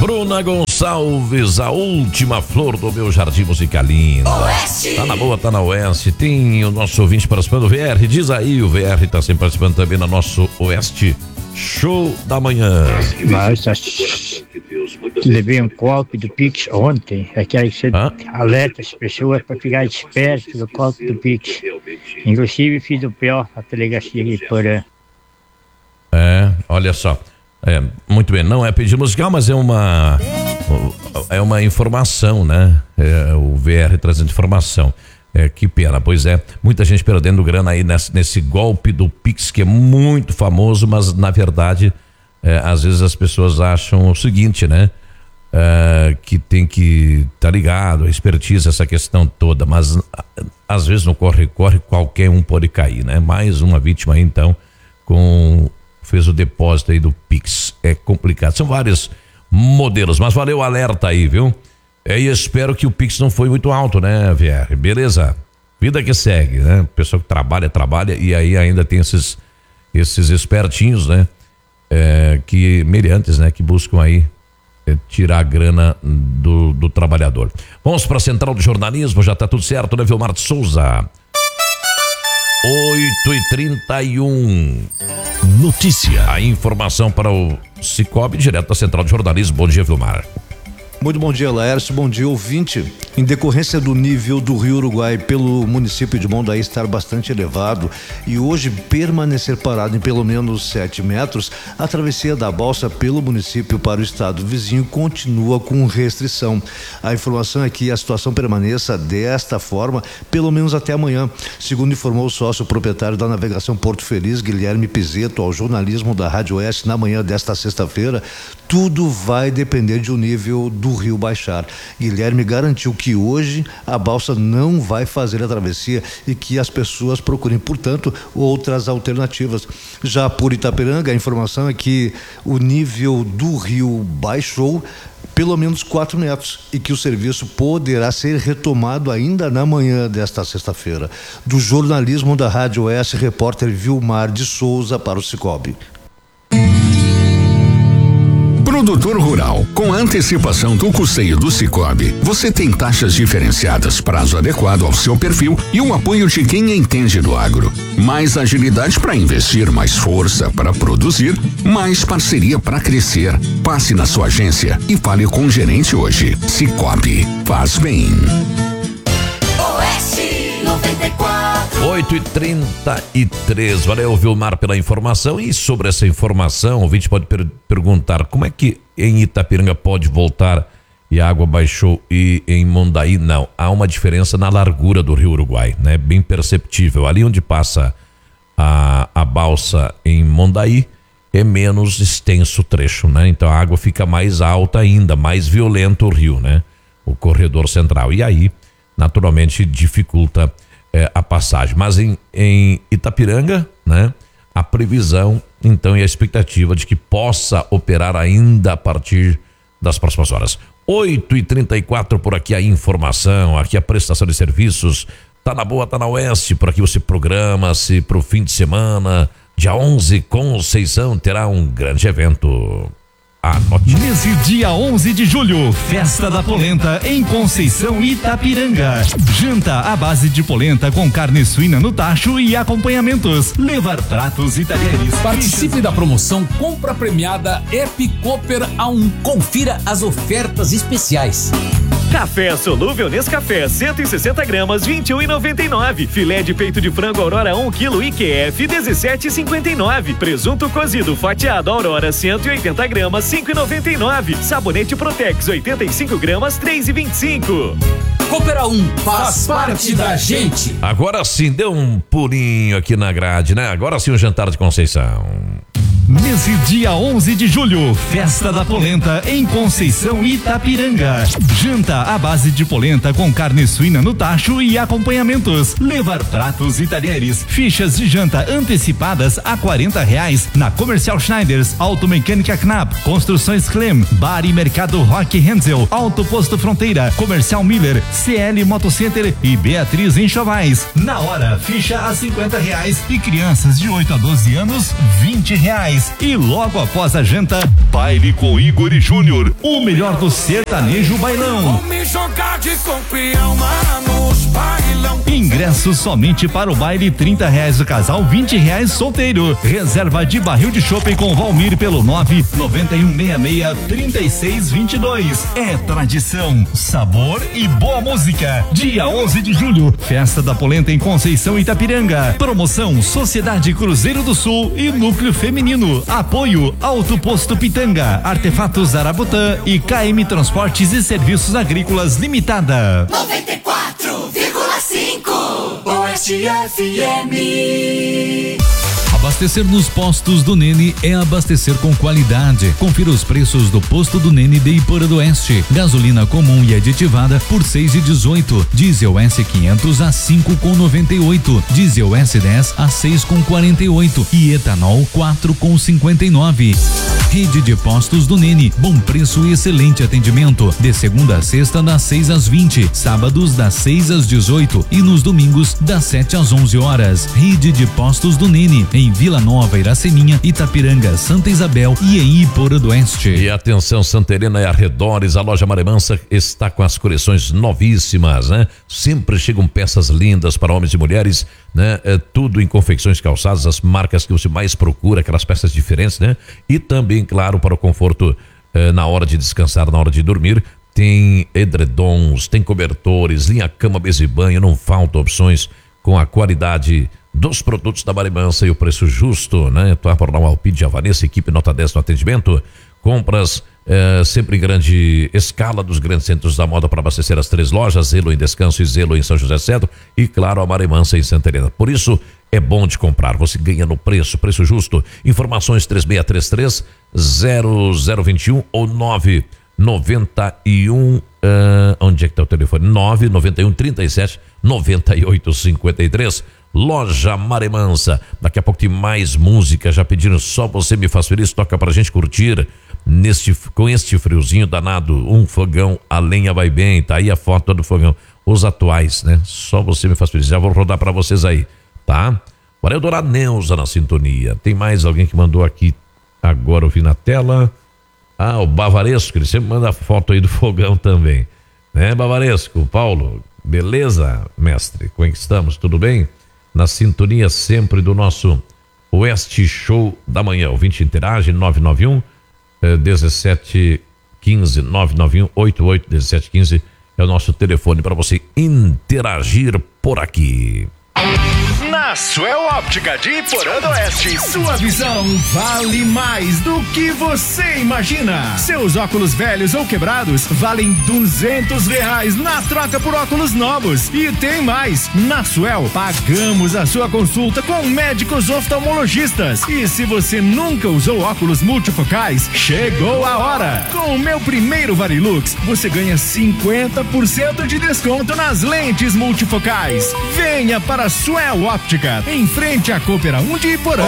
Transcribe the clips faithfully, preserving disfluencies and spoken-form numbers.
Bruna Gonçalves, a última flor do meu jardim musicalino. Oeste. Tá na boa, tá na Oeste. Tem o nosso ouvinte participando, o V R. Diz aí, o V R tá sempre participando também no nosso Oeste Show da Manhã. Mas levei um golpe do Pix ontem. É que aí você Hã? alerta as pessoas para ficar esperto do golpe do Pix. Inclusive fiz o pior na delegacia de Porã. É, olha só. É, muito bem, não é pedido musical, mas é uma é uma informação, né? É, o V R trazendo informação. É, que pena, pois é, muita gente perdendo grana aí nesse, nesse golpe do Pix, que é muito famoso, mas na verdade, é, às vezes as pessoas acham o seguinte, né? É, que tem que estar tá ligado, expertise essa questão toda, mas às vezes no corre-corre qualquer um pode cair, né? Mais uma vítima aí, então, com... fez o depósito aí do Pix. É complicado. São vários modelos, mas valeu o alerta aí, viu? É, e espero que o Pix não foi muito alto, né, V R? Beleza? Vida que segue, né? Pessoa que trabalha, trabalha e aí ainda tem esses, esses espertinhos, né? É, que, meliantes, né? Que buscam aí é, tirar a grana do, do trabalhador. Vamos para a Central do Jornalismo, já tá tudo certo, né, Vilmar de Souza? oito e trinta e um. Notícia. A informação para o Cicobi, direto da Central de Jornalismo. Bom dia, Vilmar. Muito bom dia, Laércio. Bom dia, ouvinte. Em decorrência do nível do Rio Uruguai pelo município de Mondaí estar bastante elevado e hoje permanecer parado em pelo menos sete metros, a travessia da balsa pelo município para o estado vizinho continua com restrição. A informação é que a situação permaneça desta forma pelo menos até amanhã, segundo informou o sócio proprietário da navegação Porto Feliz, Guilherme Pizeto, ao jornalismo da Rádio Oeste na manhã desta sexta-feira. Tudo vai depender de o nível do rio baixar. Guilherme garantiu que hoje a balsa não vai fazer a travessia e que as pessoas procurem, portanto, outras alternativas. Já por Itapiranga, a informação é que o nível do rio baixou pelo menos quatro metros e que o serviço poderá ser retomado ainda na manhã desta sexta-feira. Do jornalismo da Rádio Oeste, repórter Vilmar de Souza para o Cicobi. Produtor rural, com a antecipação do custeio do Cicobi, você tem taxas diferenciadas, prazo adequado ao seu perfil e um apoio de quem entende do agro. Mais agilidade para investir, mais força para produzir, mais parceria para crescer. Passe na sua agência e fale com o gerente hoje. Cicobi, faz bem. Oeste noventa e quatro. oito e trinta e três. Valeu, Vilmar, pela informação. E sobre essa informação, o ouvinte pode per- perguntar como é que em Itapiranga pode voltar e a água baixou e em Mondaí não. Há uma diferença na largura do Rio Uruguai, né? Bem perceptível. Ali onde passa a, a balsa em Mondaí é menos extenso o trecho, né? Então a água fica mais alta ainda, mais violento o rio, né? O corredor central. E aí, naturalmente, dificulta É, a passagem, mas em, em Itapiranga, né, a previsão, então, e a expectativa de que possa operar ainda a partir das próximas horas. oito e trinta e quatro por aqui a informação, aqui a prestação de serviços, tá na boa, tá na Oeste, por aqui você programa-se pro fim de semana, dia onze, Conceição terá um grande evento. Anote. Nesse dia onze de julho, Festa da Polenta em Conceição, Itapiranga. Janta à base de polenta com carne suína no tacho e acompanhamentos. Levar pratos e talheres. Participe da promoção Compra Premiada Epi Cooper A um. Confira as ofertas especiais. Café solúvel Nescafé cento e sessenta gramas, vinte e um e noventa e nove. Filé de peito de frango Aurora um quilo I Q F dezessete e cinquenta e nove. Presunto cozido fatiado Aurora cento e oitenta gramas, cinco e noventa e nove. Sabonete Protex oitenta e cinco gramas, três e vinte e cinco. Cooper A um faz parte da gente. Agora sim, deu um pulinho aqui na grade, né? Agora sim o jantar de Conceição. Nesse dia onze de julho, Festa da Polenta em Conceição, Itapiranga. Janta à base de polenta com carne suína no tacho e acompanhamentos. Levar pratos e talheres. Fichas de janta antecipadas a quarenta reais na Comercial Schneiders, Automecânica Knapp, Construções Clem, Bar e Mercado Rock Hensel, Auto Posto Fronteira, Comercial Miller, C L Motocenter e Beatriz Enxovais. Na hora, ficha a cinquenta reais e crianças de oito a doze anos, vinte reais. reais. E logo após a janta, baile com Igor e Júnior, o melhor do sertanejo bailão. Me jogar de campeão, manos, bailão. Ingressos somente para o baile, trinta reais o casal, vinte reais solteiro. Reserva de barril de chopp com Valmir pelo nove nove um seis seis, três seis dois dois. É tradição, sabor e boa música. Dia onze de julho, Festa da Polenta em Conceição, Itapiranga. Promoção Sociedade Cruzeiro do Sul e Núcleo Feminino. Apoio Auto Posto Pitanga, Artefatos Arabutã e K M Transportes e Serviços Agrícolas Limitada. noventa e quatro vírgula cinco Oeste F M. Abastecer nos postos do Nene é abastecer com qualidade. Confira os preços do posto do Nene de Iporã do Oeste. Gasolina comum e aditivada por seis e dezoito. Diesel S quinhentos a cinco com noventa e oito. Diesel S dez a seis com quarenta e oito e etanol quatro com cinquenta e nove. Rede de postos do Nene, bom preço e excelente atendimento. De segunda a sexta das seis às vinte, sábados das seis às dezoito e nos domingos das sete às onze horas. Rede de postos do Nene em Vila Nova, Iraceminha, Itapiranga, Santa Isabel e em Iporã do Oeste. E atenção, Santa Helena e arredores, a loja Maremansa está com as coleções novíssimas, né? Sempre chegam peças lindas para homens e mulheres, né? É, tudo em confecções calçadas, as marcas que você mais procura, aquelas peças diferentes, né? E também, claro, para o conforto eh, na hora de descansar, na hora de dormir, tem edredons, tem cobertores, linha cama, mesa e banho, não faltam opções com a qualidade dos produtos da Maremansa e o preço justo, né? Tua por normal Alpide, a Vanessa, equipe nota dez no atendimento. Compras eh, sempre em grande escala dos grandes centros da moda para abastecer as três lojas, Zelo em Descanso e Zelo em São José Cedro e, claro, a Maremansa em Santa Helena. Por isso, é bom de comprar, você ganha no preço, preço justo. Informações três seis três três, zero zero dois um ou nove nove um, uh, onde é que está o telefone? nove nove um, trinta e sete, noventa e oito, cinquenta e três. Loja Maremansa. Daqui a pouco tem mais música, já pediram Só Você Me Faz Feliz, toca pra gente curtir neste, com este friozinho danado, um fogão, a lenha vai bem, tá aí a foto do fogão, os atuais, né? Só Você Me Faz Feliz, já vou rodar pra vocês aí, tá? Agora eu dou a Neuza na sintonia. Tem mais alguém que mandou aqui agora, eu vi na tela. Ah, o Bavaresco, ele sempre manda foto aí do fogão também, né, Bavaresco? Paulo, beleza, mestre? Como é que estamos? Tudo bem? Na sintonia sempre do nosso Oeste Show da Manhã. O ouvinte interage nove nove um, dezessete quinze, nove nove um, oito oito, dezessete quinze é o nosso telefone para você interagir por aqui. Na Suel Óptica de Iporã do Oeste, sua visão vale mais do que você imagina. Seus óculos velhos ou quebrados valem duzentos reais na troca por óculos novos. E tem mais, na Suel pagamos a sua consulta com médicos oftalmologistas. E se você nunca usou óculos multifocais, chegou a hora. Com o meu primeiro Varilux, você ganha cinquenta por cento de desconto nas lentes multifocais. Venha para a Suel Óptica, em frente à Coopera um de Iporã.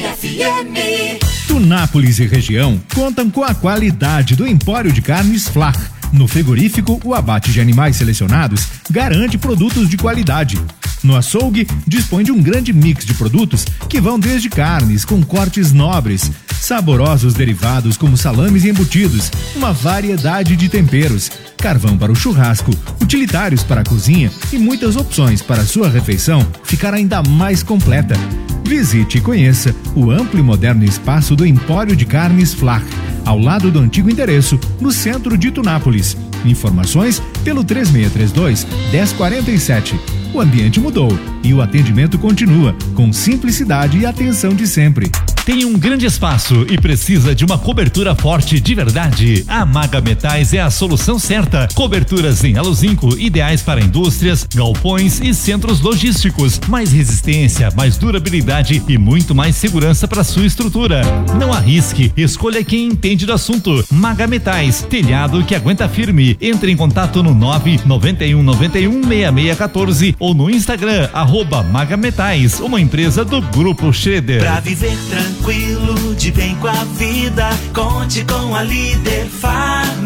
Tunápolis e região contam com a qualidade do Empório de Carnes Flach. No frigorífico, o abate de animais selecionados garante produtos de qualidade. No açougue, dispõe de um grande mix de produtos que vão desde carnes com cortes nobres, saborosos derivados como salames e embutidos, uma variedade de temperos, carvão para o churrasco, utilitários para a cozinha e muitas opções para a sua refeição ficar ainda mais completa. Visite e conheça o amplo e moderno espaço do Empório de Carnes Flach, ao lado do antigo endereço, no centro de Tunápolis. Informações pelo três seis três dois, um zero quatro sete. O ambiente mudou e o atendimento continua com simplicidade e atenção de sempre. Tem um grande espaço e precisa de uma cobertura forte de verdade? A Maga Metais é a solução certa. Coberturas em aluzinco, ideais para indústrias, galpões e centros logísticos. Mais resistência, mais durabilidade e muito mais segurança para sua estrutura. Não arrisque, escolha quem entende do assunto. Maga Metais, telhado que aguenta firme. Entre em contato no nove nove um nove um, seis seis um quatro ou no Instagram, arroba Maga Metais, uma empresa do Grupo Schroeder. Pra viver tranquilo, de bem com a vida, conte com a Líder Farma.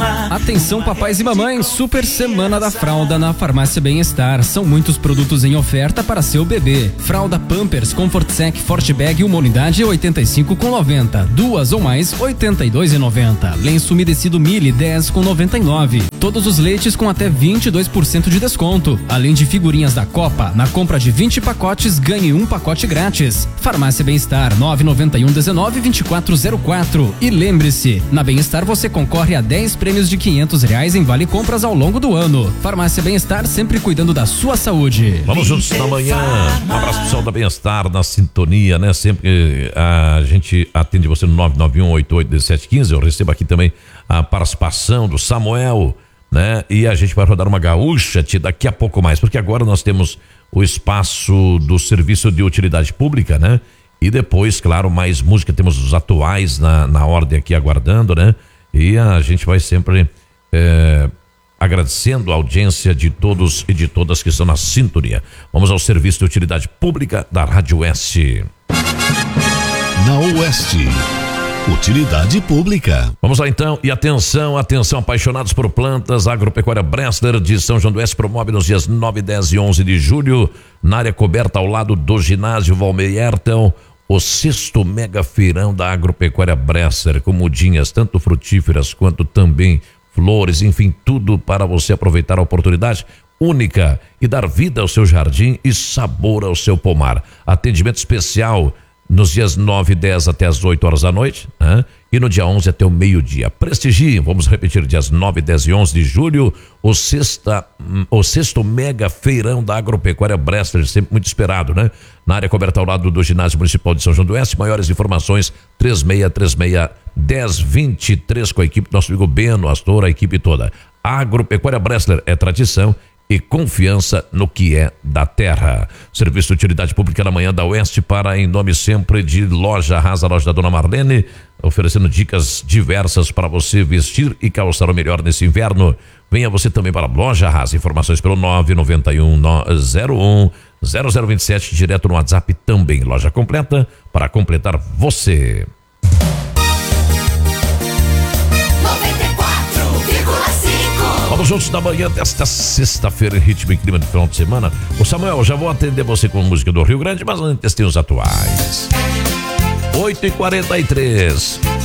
Atenção papais e mamães, super semana da fralda na Farmácia Bem-Estar. São muitos produtos em oferta para seu bebê. Fralda Pampers Comfort Sec Forte Bag uma unidade oitenta e cinco com noventa. Duas ou mais oitenta e dois e noventa. Lenço umedecido Mili dez com noventa e nove. Todos os leites com até vinte e dois por cento de desconto. Além de figurinhas da Copa, na compra de vinte pacotes ganhe um pacote grátis. Farmácia Bem-Estar nove nove um dezenove vinte e quatro zero quatro. E lembre-se, na Bem-Estar você concorre a dez prêmios de quinhentos reais em vale compras ao longo do ano. Farmácia Bem-Estar sempre cuidando da sua saúde. Vamos juntos na manhã. Um abraço pessoal da Bem-Estar na sintonia, né? Sempre a gente atende você no nove nove um oito oito um sete um cinco. Eu recebo aqui também a participação do Samuel, né? E a gente vai rodar uma gaúcha daqui a pouco mais, porque agora nós temos o espaço do serviço de utilidade pública, né? E depois, claro, mais música, temos os atuais na, na ordem aqui aguardando, né? E a gente vai sempre é, agradecendo a audiência de todos e de todas que estão na sintonia. Vamos ao serviço de utilidade pública da Rádio Oeste. Na Oeste, utilidade pública. Vamos lá então, e atenção, atenção, apaixonados por plantas, Agropecuária Bressler de São João do Oeste promove nos dias nove, dez e onze de julho, na área coberta ao lado do ginásio Valmir Ayrton, o sexto mega feirão da Agropecuária Bressler, com mudinhas tanto frutíferas quanto também flores, enfim, tudo para você aproveitar a oportunidade única e dar vida ao seu jardim e sabor ao seu pomar. Atendimento especial nos dias nove e dez até as oito horas da noite, né? E no dia onze até o meio-dia. Prestigie, vamos repetir, dias nove, dez e onze de julho, o, sexta, o sexto mega feirão da Agropecuária Bressler, sempre muito esperado, né? Na área coberta ao lado do Ginásio Municipal de São João do Oeste. Maiores informações, três seis três seis, dez vinte e três, com a equipe do nosso amigo Beno, Astor, a equipe toda. A Agropecuária Bressler é tradição e confiança no que é da terra. Serviço de utilidade pública na manhã da Oeste, para em nome sempre de Loja Rasa, loja da Dona Marlene, oferecendo dicas diversas para você vestir e calçar o melhor nesse inverno. Venha você também para a Loja Rasa. Informações pelo nove nove um zero um zero zero dois sete, direto no WhatsApp também. Loja completa para completar você. Vamos juntos na manhã desta sexta-feira, em ritmo e clima de final de semana. Ô Samuel, já vou atender você com a música do Rio Grande, mas antes tem os atuais. oito e quarenta e três.